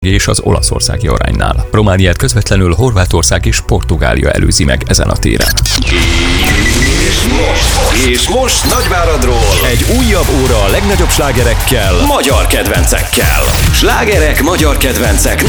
és az olaszországi aránynál. Romániát közvetlenül Horvátország és Portugália előzi meg ezen a téren. És most Nagyváradról egy újabb óra a legnagyobb slágerekkel, magyar kedvencekkel. Slágerek, magyar kedvencek